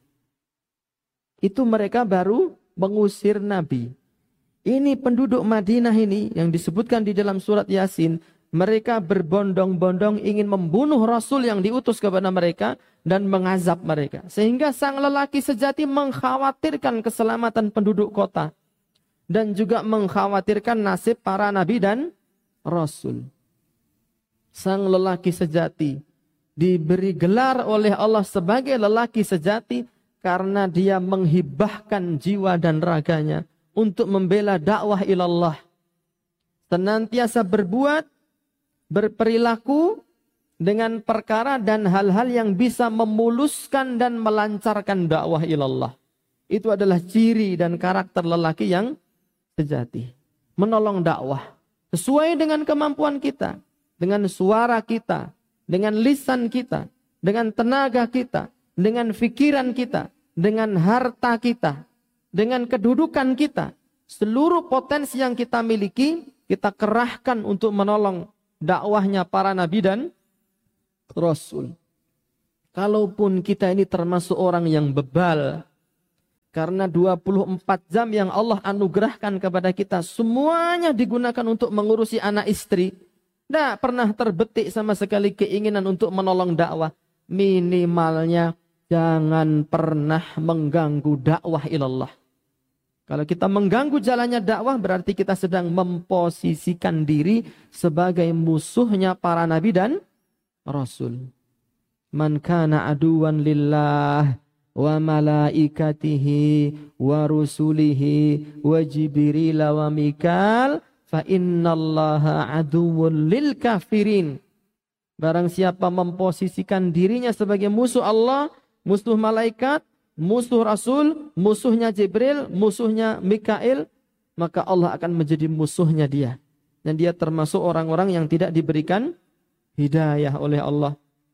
Itu mereka baru mengusir Nabi. Ini penduduk Madinah ini yang disebutkan di dalam surat Yasin, mereka berbondong-bondong ingin membunuh Rasul yang diutus kepada mereka dan mengazab mereka. Sehingga sang lelaki sejati mengkhawatirkan keselamatan penduduk kota dan juga mengkhawatirkan nasib para nabi dan Rasul. Sang lelaki sejati diberi gelar oleh Allah sebagai lelaki sejati karena dia menghibahkan jiwa dan raganya untuk membela dakwah ilallah. Senantiasa berbuat, berperilaku dengan perkara dan hal-hal yang bisa memuluskan dan melancarkan dakwah ilallah. Itu adalah ciri dan karakter lelaki yang sejati. Menolong dakwah sesuai dengan kemampuan kita, dengan suara kita, dengan lisan kita, dengan tenaga kita, dengan pikiran kita, dengan harta kita, dengan kedudukan kita. Seluruh potensi yang kita miliki, kita kerahkan untuk menolong dakwahnya para nabi dan rasul. Kalaupun kita ini termasuk orang yang bebal, karena 24 jam yang Allah anugerahkan kepada kita semuanya digunakan untuk mengurusi anak istri, tidak pernah terbetik sama sekali keinginan untuk menolong dakwah. Minimalnya jangan pernah mengganggu dakwah ilallah. Kalau kita mengganggu jalannya dakwah, berarti kita sedang memposisikan diri sebagai musuhnya para nabi dan rasul. Man kana aduwan lillah wa malaikatihi wa rusulihi wa jibril wa mikal fa innallaha aduwwun lil kafirin. Barang siapa memposisikan dirinya sebagai musuh Allah, musuh malaikat, musuh rasul, musuhnya Jibril, musuhnya Mikail, maka Allah akan menjadi musuhnya dia. Dan dia termasuk orang-orang yang tidak diberikan hidayah oleh Allah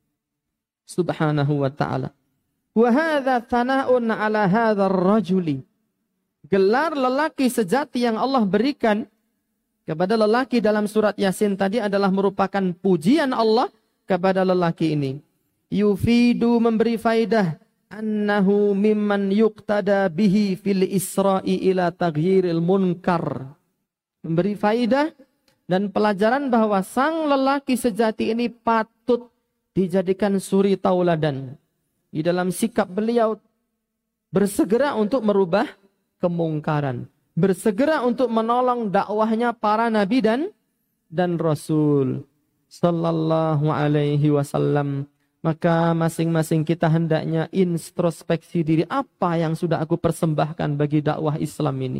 subhanahu wa ta'ala. Wa hadza thana'un 'ala hadzal rajuli. Gelar lelaki sejati yang Allah berikan kepada lelaki dalam surat Yasin tadi adalah merupakan pujian Allah kepada lelaki ini. Yufidu, memberi faidah, annahu mimman yuqtada bihi fil isra'i ila taghyiril munkar. Memberi faidah dan pelajaran bahwa sang lelaki sejati ini patut dijadikan suri tauladan di dalam sikap beliau bersegera untuk merubah kemungkaran, bersegera untuk menolong dakwahnya para nabi dan rasul sallallahu alaihi wasallam. Maka masing-masing kita hendaknya introspeksi diri, apa yang sudah aku persembahkan bagi dakwah Islam ini.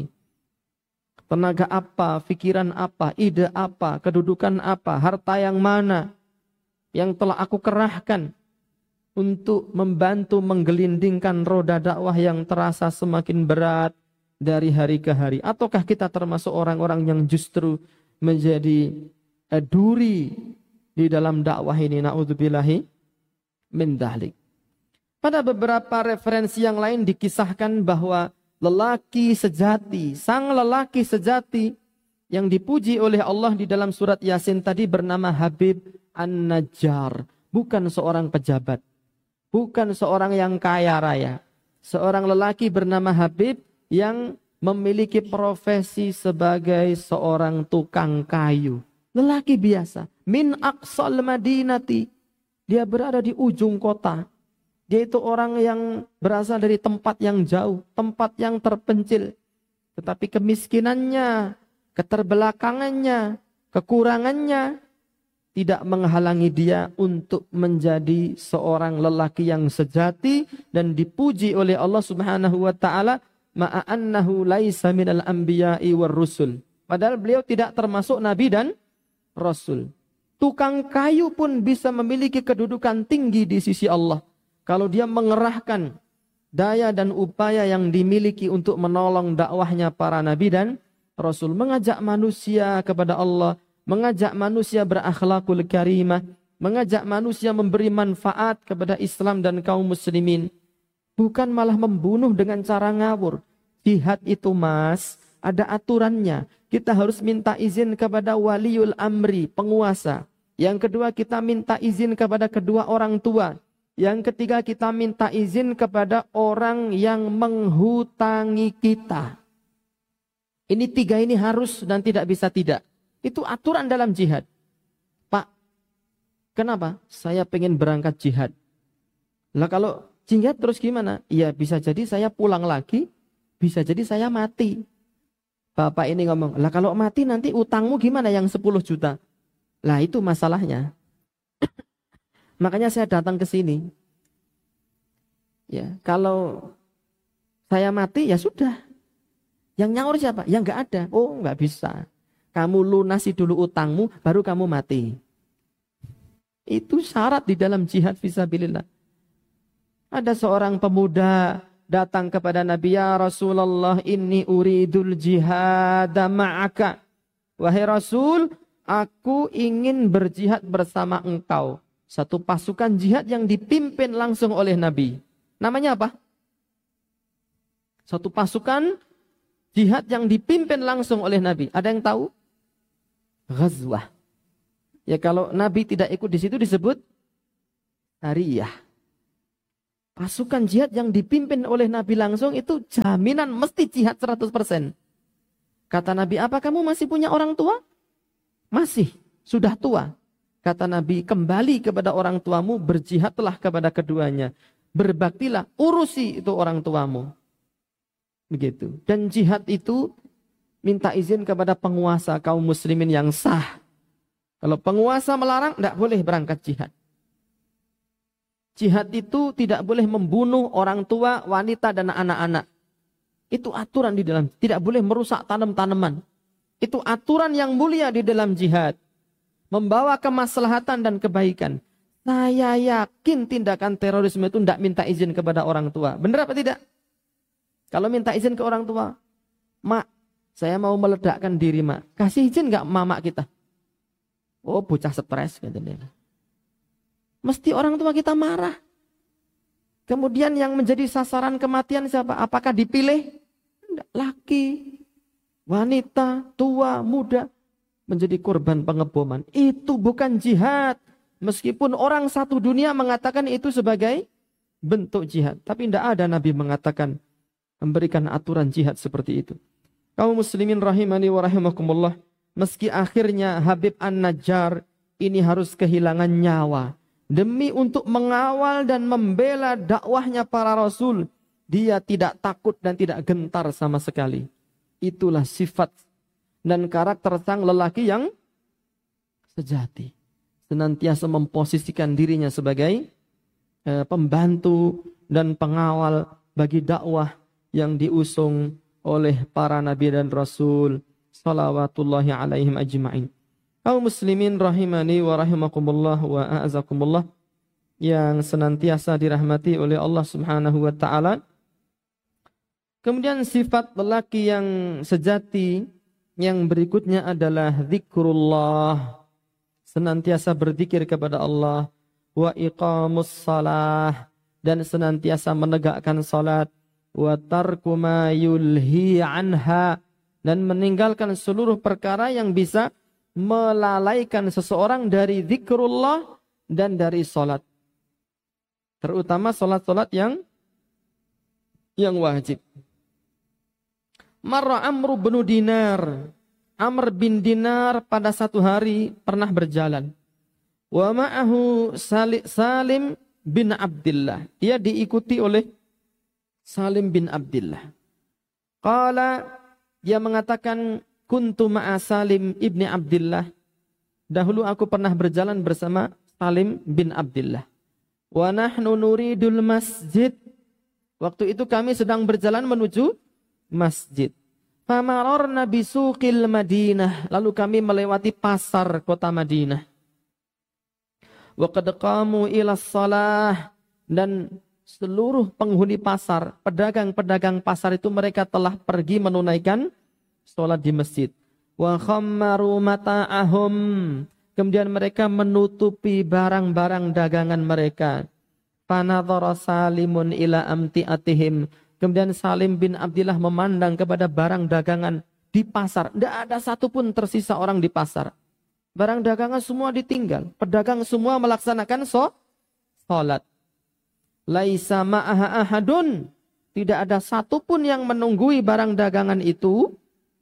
Tenaga apa, pikiran apa, ide apa, kedudukan apa, harta yang mana yang telah aku kerahkan untuk membantu menggelindingkan roda dakwah yang terasa semakin berat dari hari ke hari. Ataukah kita termasuk orang-orang yang justru menjadi duri di dalam dakwah ini? Na'udzubillahi min dhalik. Pada beberapa referensi yang lain dikisahkan bahwa lelaki sejati, sang lelaki sejati yang dipuji oleh Allah di dalam surat Yasin tadi bernama Habib An-Najjar. Bukan seorang pejabat, bukan seorang yang kaya raya. Seorang lelaki bernama Habib yang memiliki profesi sebagai seorang tukang kayu. Lelaki biasa. Min aqsal madinati. Dia berada di ujung kota. Dia itu orang yang berasal dari tempat yang jauh, tempat yang terpencil. Tetapi kemiskinannya, keterbelakangannya, kekurangannya tidak menghalangi dia untuk menjadi seorang lelaki yang sejati dan dipuji oleh Allah Subhanahu wa taala, ma'annahu laisa minal anbiya'i war rusul. Padahal beliau tidak termasuk nabi dan rasul. Tukang kayu pun bisa memiliki kedudukan tinggi di sisi Allah kalau dia mengerahkan daya dan upaya yang dimiliki untuk menolong dakwahnya para nabi dan rasul, mengajak manusia kepada Allah, mengajak manusia berakhlakul karimah, mengajak manusia memberi manfaat kepada Islam dan kaum muslimin. Bukan malah membunuh dengan cara ngawur. Jihad itu mas, ada aturannya. Kita harus minta izin kepada waliul amri, penguasa. Yang kedua, kita minta izin kepada kedua orang tua. Yang ketiga, kita minta izin kepada orang yang menghutangi kita. Ini tiga ini harus dan tidak bisa tidak. Itu aturan dalam jihad. Pak, kenapa? Saya pengen berangkat jihad. Lah kalau jihad terus gimana? Ya bisa jadi saya pulang lagi, bisa jadi saya mati. Bapak ini ngomong, lah kalau mati nanti utangmu gimana yang 10 juta? Lah itu masalahnya. Makanya saya datang ke sini. Ya, kalau saya mati ya sudah. Yang nyaur siapa? Ya nggak ada. Oh nggak bisa. Kamu lunasi dulu utangmu, baru kamu mati. Itu syarat di dalam jihad fisabilillah. Ada seorang pemuda datang kepada Nabi, ya Rasulullah, inni uridul jihad ma'aka. Wahai Rasul, aku ingin berjihad bersama engkau. Satu pasukan jihad yang dipimpin langsung oleh Nabi. Namanya apa? Satu pasukan jihad yang dipimpin langsung oleh Nabi. Ada yang tahu? Ghazwah. Ya kalau Nabi tidak ikut di situ disebut syariah. Pasukan jihad yang dipimpin oleh Nabi langsung itu jaminan mesti jihad 100%. Kata Nabi, apa kamu masih punya orang tua? Masih, sudah tua. Kata Nabi, kembali kepada orang tuamu, berjihadlah kepada keduanya. Berbaktilah, urusi itu orang tuamu. Begitu. Dan jihad itu minta izin kepada penguasa kaum muslimin yang sah. Kalau penguasa melarang, tidak boleh berangkat jihad. Jihad itu tidak boleh membunuh orang tua, wanita, dan anak-anak. Itu aturan di dalam. Tidak boleh merusak tanam-tanaman. Itu aturan yang mulia di dalam jihad. Membawa kemaslahatan dan kebaikan. Saya yakin tindakan terorisme itu tidak minta izin kepada orang tua. Benar apa tidak? Kalau minta izin ke orang tua, Mak, saya mau meledakkan diri, Mak. Kasih izin nggak mama kita? Oh, bocah stres katanya. Mesti orang tua kita marah. Kemudian yang menjadi sasaran kematian siapa? Apakah dipilih? Tidak. Laki, wanita, tua, muda menjadi korban pengeboman. Itu bukan jihad. Meskipun orang satu dunia mengatakan itu sebagai bentuk jihad. Tapi tidak ada Nabi mengatakan, memberikan aturan jihad seperti itu. Kaum muslimin rahimani wa rahimakumullah. Meski akhirnya Habib An-Najjar ini harus kehilangan nyawa. Demi untuk mengawal dan membela dakwahnya para rasul. Dia tidak takut dan tidak gentar sama sekali. Itulah sifat dan karakter sang lelaki yang sejati. Senantiasa memposisikan dirinya sebagai pembantu dan pengawal bagi dakwah yang diusung oleh para nabi dan rasul salawatullahi alaihim ajma'in. Kaum muslimin rahimani wa rahimakumullah wa a'azakumullah yang senantiasa dirahmati oleh Allah Subhanahu wa taala. Kemudian sifat lelaki yang sejati yang berikutnya adalah zikrullah. Senantiasa berzikir kepada Allah, wa iqamus salah, dan senantiasa menegakkan salat, wa tarku ma yulhi anha, dan meninggalkan seluruh perkara yang bisa melalaikan seseorang dari zikrullah dan dari salat. Terutama salat-salat yang wajib. Marra Amr bin Dinar. Amr bin Dinar pada satu hari pernah berjalan. Wa ma'ahu Salim bin Abdullah. Dia diikuti oleh Salim bin Abdullah. Qala, dia mengatakan, kuntu ma'a Salim ibni Abdullah. Dahulu aku pernah berjalan bersama Salim bin Abdullah. Wa nahnu nuridul masjid. Waktu itu kami sedang berjalan menuju masjid. Famarorna bisuqil Madinah. Lalu kami melewati pasar kota Madinah. Wa qad qamu ila shalah. Dan seluruh penghuni pasar, pedagang-pedagang pasar itu mereka telah pergi menunaikan sholat di masjid. Wa khammaru mata'ahum. Kemudian mereka menutupi barang-barang dagangan mereka. Fanadhara Salimun ila amti'atihim. Kemudian Salim bin Abdullah memandang kepada barang dagangan di pasar. Tidak ada satupun tersisa orang di pasar. Barang dagangan semua ditinggal. Pedagang semua melaksanakan sholat. Laisa ma'aha ahadun. Tidak ada satupun yang menunggui barang dagangan itu.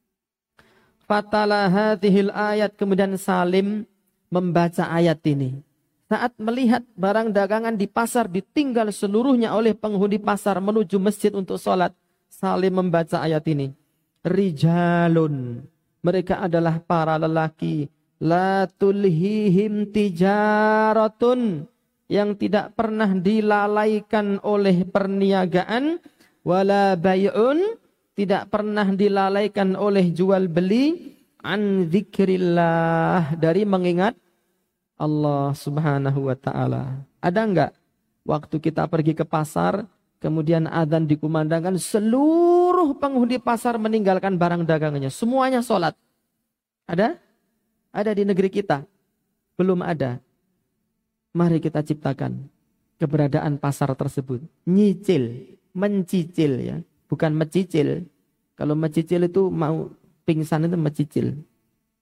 Fatala hadhil ayat. Kemudian Salim membaca ayat ini. Saat melihat barang dagangan di pasar ditinggal seluruhnya oleh penghuni pasar menuju masjid untuk sholat, Salim membaca ayat ini. Rijalun. Mereka adalah para lelaki. La tulhihim tijaratun. Yang tidak pernah dilalaikan oleh perniagaan. Wala bay'un. Tidak pernah dilalaikan oleh jual beli. An dzikrillah. Dari mengingat Allah subhanahu wa ta'ala. Ada enggak waktu kita pergi ke pasar, kemudian adzan dikumandangkan, seluruh penghuni pasar meninggalkan barang dagangannya. Semuanya sholat. Ada? Ada di negeri kita? Belum ada. Mari kita ciptakan keberadaan pasar tersebut. Nyicil, mencicil ya. Bukan mecicil. Kalau mecicil itu mau pingsan itu mecicil.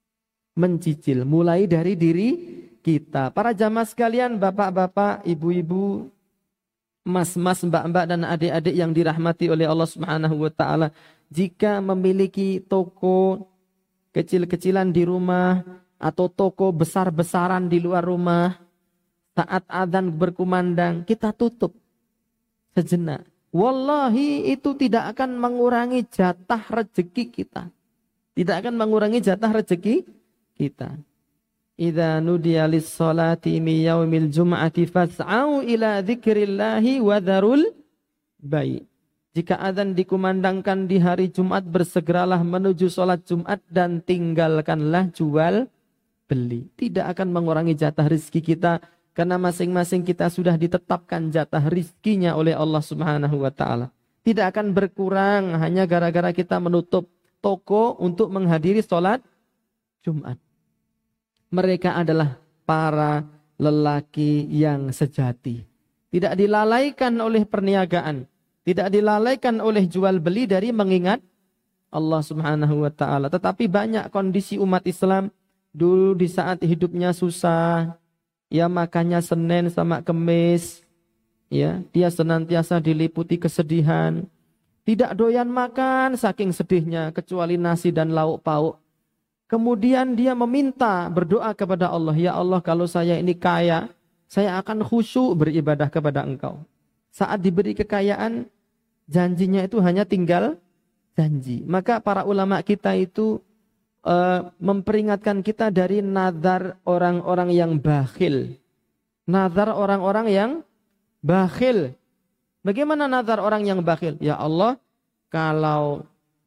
mencicil. Mulai dari diri kita. Para jamaah sekalian, bapak-bapak, ibu-ibu, mas-mas, mbak-mbak dan adik-adik yang dirahmati oleh Allah Subhanahu wa taala, jika memiliki toko kecil-kecilan di rumah atau toko besar-besaran di luar rumah, saat adzan berkumandang kita tutup sejenak. Wallahi itu tidak akan mengurangi jatah rezeki kita. Tidak akan mengurangi jatah rezeki kita. Idza nudiya lis-salati min yaumil jum'ati fas'au ila dzikrillahi wa dzarul bai'. Jika azan dikumandangkan di hari Jumat, bersegeralah menuju salat Jumat dan tinggalkanlah jual beli. Tidak akan mengurangi jatah rezeki kita karena masing-masing kita sudah ditetapkan jatah rizkinya oleh Allah Subhanahu wa taala. Tidak akan berkurang hanya gara-gara kita menutup toko untuk menghadiri salat Jumat. Mereka adalah para lelaki yang sejati. Tidak dilalaikan oleh perniagaan. Tidak dilalaikan oleh jual beli dari mengingat Allah Subhanahu wa taala. Tetapi banyak kondisi umat Islam dulu di saat hidupnya susah, ya makannya Senin sama Kemis, ya, dia senantiasa diliputi kesedihan. Tidak doyan makan saking sedihnya kecuali nasi dan lauk pauk. Kemudian dia meminta, berdoa kepada Allah, ya Allah kalau saya ini kaya, saya akan khusyuk beribadah kepada Engkau. Saat diberi kekayaan, janjinya itu hanya tinggal janji. Maka para ulama kita itu memperingatkan kita dari nazar orang-orang yang bakhil. Nazar orang-orang yang bakhil. Bagaimana nazar orang yang bakhil? Ya Allah, kalau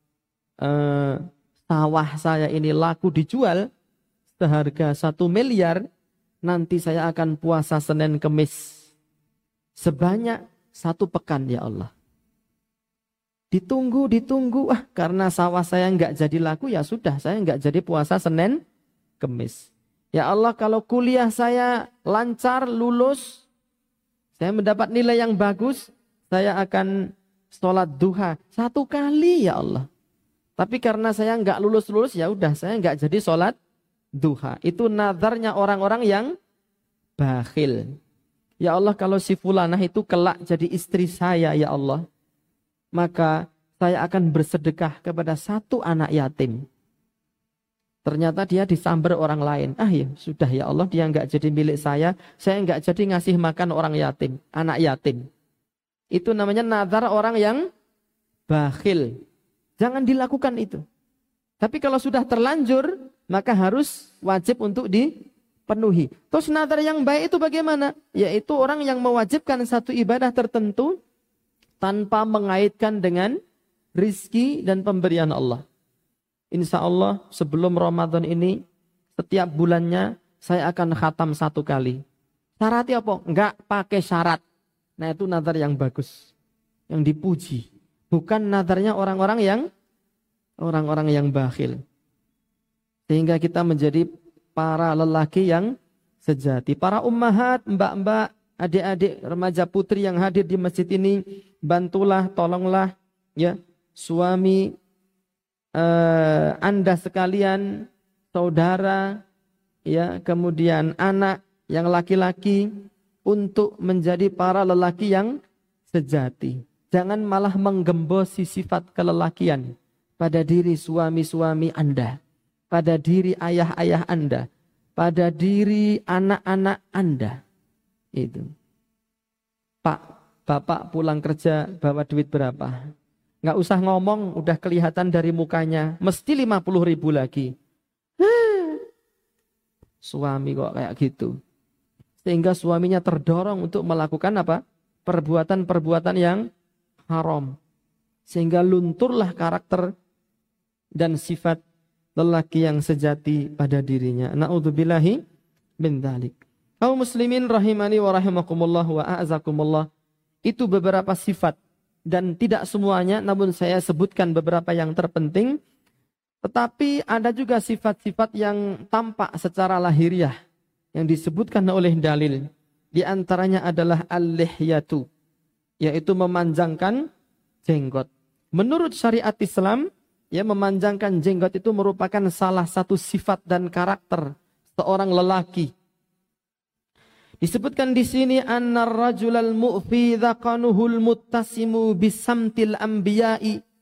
sawah saya ini laku dijual seharga 1 miliar, nanti saya akan puasa Senin Kemis sebanyak 1 pekan ya Allah. Ditunggu, karena sawah saya enggak jadi laku, ya sudah, saya enggak jadi puasa Senin Kemis. Ya Allah, kalau kuliah saya lancar, lulus, saya mendapat nilai yang bagus, saya akan sholat duha 1 kali ya Allah. Tapi karena saya enggak lulus-lulus, ya udah, saya enggak jadi sholat duha. Itu nazarnya orang-orang yang bakhil. Ya Allah, kalau si fulanah itu kelak jadi istri saya ya Allah, maka saya akan bersedekah kepada 1 anak yatim. Ternyata dia disamber orang lain. Ah ya sudah ya Allah, dia enggak jadi milik saya enggak jadi ngasih makan orang yatim, anak yatim. Itu namanya nazar orang yang bakhil. Jangan dilakukan itu. Tapi kalau sudah terlanjur, maka harus wajib untuk dipenuhi. Terus nazar yang baik itu bagaimana? Yaitu orang yang mewajibkan satu ibadah tertentu tanpa mengaitkan dengan rizki dan pemberian Allah. Insya Allah sebelum Ramadan ini, setiap bulannya saya akan khatam 1 kali. Syaratnya apa? Enggak pakai syarat. Nah itu nazar yang bagus, yang dipuji. Bukan nazarnya orang-orang yang bakhil. Sehingga kita menjadi para lelaki yang sejati. Para ummahat, mbak-mbak, adik-adik, remaja putri yang hadir di masjid ini, bantulah, tolonglah ya suami Anda sekalian, saudara, ya, kemudian anak yang laki-laki untuk menjadi para lelaki yang sejati. Jangan malah menggembosi sifat kelelakian pada diri suami-suami Anda, pada diri ayah-ayah Anda, pada diri anak-anak Anda. Itu. Pak, Bapak pulang kerja bawa duit berapa? Nggak usah ngomong, udah kelihatan dari mukanya. Mesti 50.000 lagi. Suami kok kayak gitu. Sehingga suaminya terdorong untuk melakukan apa? Perbuatan-perbuatan yang haram. Sehingga lunturlah karakter dan sifat lelaki yang sejati pada dirinya. Na'udzubillahi min dzalik. Kaum muslimin rahimani wa rahimakumullah wa a'azakumullah. Itu beberapa sifat. Dan tidak semuanya, namun saya sebutkan beberapa yang terpenting. Tetapi ada juga sifat-sifat yang tampak secara lahiriah yang disebutkan oleh dalil. Di antaranya adalah al-lihyatu, yaitu memanjangkan jenggot. Menurut syariat Islam, Ya, memanjangkan jenggot itu merupakan salah satu sifat dan karakter seorang lelaki. Disebutkan di sini annar rajulal mu'fi dzaqanuhul muttasimu bisamtil anbiya'i